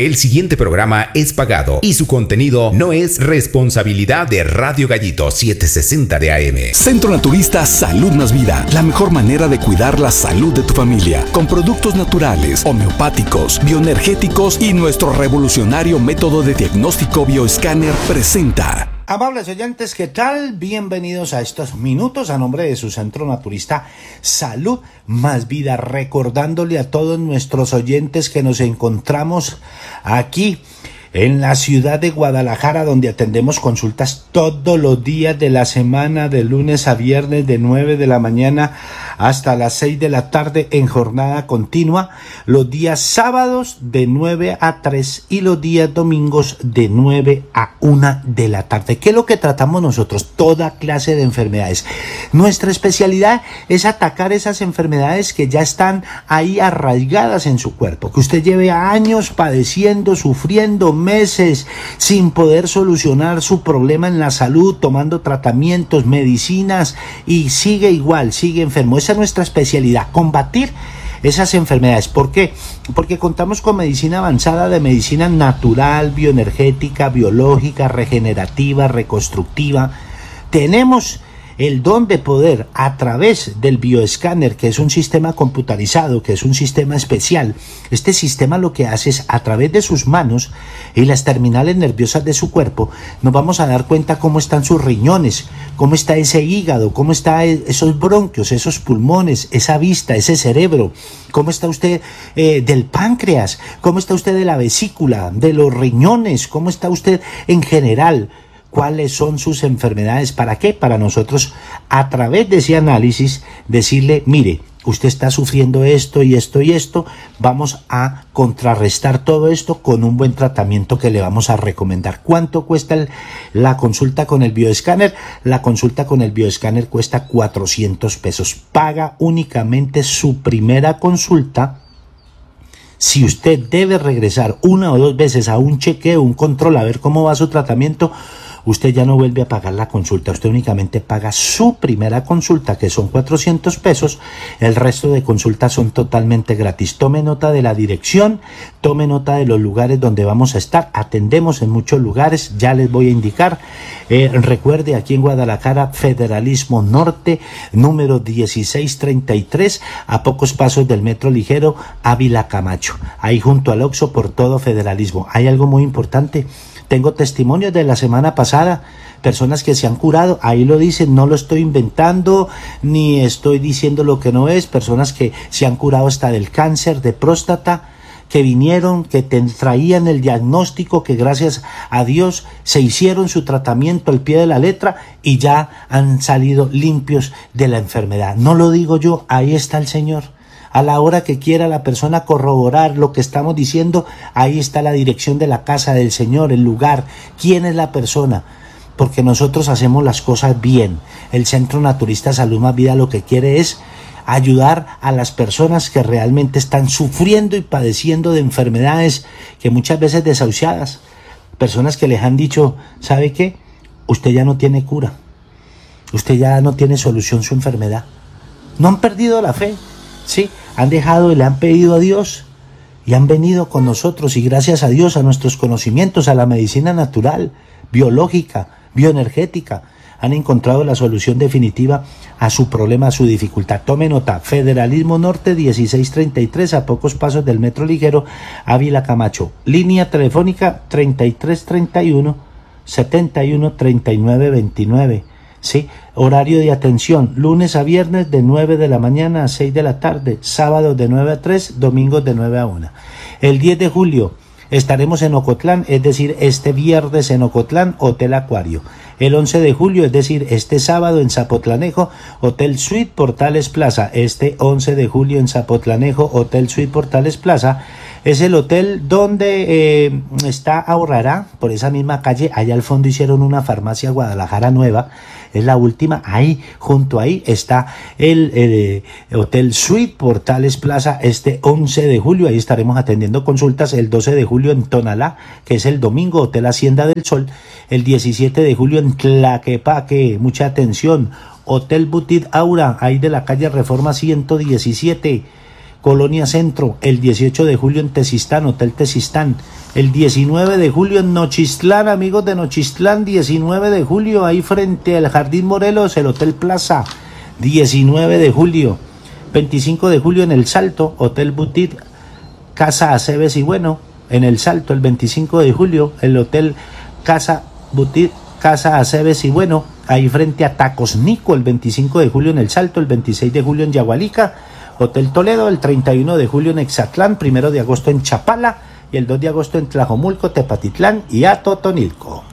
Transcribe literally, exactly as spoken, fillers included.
El siguiente programa es pagado y su contenido no es responsabilidad de Radio Gallito setecientos sesenta de A M. Centro Naturista Salud Más Vida. La mejor manera de cuidar la salud de tu familia. Con productos naturales, homeopáticos, bioenergéticos y nuestro revolucionario método de diagnóstico bioescáner presenta. Amables oyentes, ¿qué tal? Bienvenidos a estos minutos a nombre de su Centro Naturista Salud Más Vida, recordándole a todos nuestros oyentes que nos encontramos aquí en la ciudad de Guadalajara, donde atendemos consultas todos los días de la semana, de lunes a viernes, de nueve de la mañana hasta las seis de la tarde en jornada continua, los días sábados de nueve a tres y los días domingos de nueve a una de la tarde. ¿Qué es lo que tratamos nosotros? Toda clase de enfermedades. Nuestra especialidad es atacar esas enfermedades que ya están ahí arraigadas en su cuerpo, que usted lleve años padeciendo, sufriendo, meses sin poder solucionar su problema en la salud, tomando tratamientos, medicinas y sigue igual, sigue enfermo. Esa es nuestra especialidad, combatir esas enfermedades. ¿Por qué? Porque contamos con medicina avanzada, de medicina natural, bioenergética, biológica, regenerativa, reconstructiva. Tenemos el don de poder, a través del bioescáner, que es un sistema computarizado, que es un sistema especial. Este sistema lo que hace es, a través de sus manos y las terminales nerviosas de su cuerpo, nos vamos a dar cuenta cómo están sus riñones, cómo está ese hígado, cómo están esos bronquios, esos pulmones, esa vista, ese cerebro, cómo está usted eh, del páncreas, cómo está usted de la vesícula, de los riñones, cómo está usted en general. ¿Cuáles son sus enfermedades? ¿Para qué? Para nosotros, a través de ese análisis, decirle, mire, usted está sufriendo esto y esto y esto, vamos a contrarrestar todo esto con un buen tratamiento que le vamos a recomendar. ¿Cuánto cuesta el, la consulta con el bioescáner? La consulta con el bioescáner cuesta cuatrocientos pesos. Paga únicamente su primera consulta. Si usted debe regresar una o dos veces a un chequeo, un control, a ver cómo va su tratamiento, usted ya no vuelve a pagar la consulta, usted únicamente paga su primera consulta, que son cuatrocientos pesos, el resto de consultas son totalmente gratis. Tome nota de la dirección, tome nota de los lugares donde vamos a estar, atendemos en muchos lugares, ya les voy a indicar. Eh, recuerde, aquí en Guadalajara, Federalismo Norte, número dieciséis treinta y tres, a pocos pasos del Metro Ligero, Ávila Camacho, ahí junto al Oxxo, por todo Federalismo. Hay algo muy importante. Tengo testimonios de la semana pasada, personas que se han curado, ahí lo dicen, no lo estoy inventando, ni estoy diciendo lo que no es, personas que se han curado hasta del cáncer de próstata, que vinieron, que te traían el diagnóstico, que gracias a Dios se hicieron su tratamiento al pie de la letra y ya han salido limpios de la enfermedad. No lo digo yo, ahí está el Señor. A la hora que quiera la persona corroborar lo que estamos diciendo, ahí está la dirección de la casa del Señor, el lugar, quién es la persona, porque nosotros hacemos las cosas bien. El Centro Naturista Salud Más Vida lo que quiere es ayudar a las personas que realmente están sufriendo y padeciendo de enfermedades que muchas veces desahuciadas, personas que les han dicho, ¿sabe qué? Usted ya no tiene cura, usted ya no tiene solución su enfermedad. No han perdido la fe, sí, han dejado y le han pedido a Dios y han venido con nosotros, y gracias a Dios, a nuestros conocimientos, a la medicina natural, biológica, bioenergética, han encontrado la solución definitiva a su problema, a su dificultad. Tome nota, Federalismo Norte dieciséis treinta y tres, a pocos pasos del Metro Ligero, Ávila Camacho. Línea telefónica treinta y tres treinta y uno, setenta y uno, treinta y nueve veintinueve. Sí, horario de atención, lunes a viernes de nueve de la mañana a seis de la tarde, sábados de nueve a tres, domingos de nueve a una. El diez de julio estaremos en Ocotlán, es decir, este viernes en Ocotlán, Hotel Acuario. El once de julio, es decir, este sábado en Zapotlanejo, Hotel Suite Portales Plaza. Este once de julio en Zapotlanejo, Hotel Suite Portales Plaza. Es el hotel donde eh, está Ahorrará, por esa misma calle. Allá al fondo hicieron una farmacia Guadalajara nueva, es la última. Ahí, junto ahí, está el, el, el Hotel Suite Portales Plaza. Este once de julio, ahí estaremos atendiendo consultas. El doce de julio en Tonalá, que es el domingo, Hotel Hacienda del Sol. El diecisiete de julio en Tlaquepaque, mucha atención, Hotel Boutique Aura, ahí de la calle Reforma ciento diecisiete, Colonia Centro. El dieciocho de julio en Tezistán, Hotel Tezistán. El diecinueve de julio en Nochistlán, amigos de Nochistlán, diecinueve de julio, ahí frente al Jardín Morelos, el Hotel Plaza, diecinueve de julio. veinticinco de julio en El Salto, Hotel Boutique, Casa Aceves y Bueno, en El Salto, el veinticinco de julio, el Hotel Casa Boutique, Casa Aceves y Bueno, ahí frente a Tacos Nico, el veinticinco de julio en El Salto, el veintiséis de julio en Yagualica, Hotel Toledo, el treinta y uno de julio en Exatlán, primero de agosto en Chapala, y el dos de agosto en Tlajomulco, Tepatitlán y Atotonilco.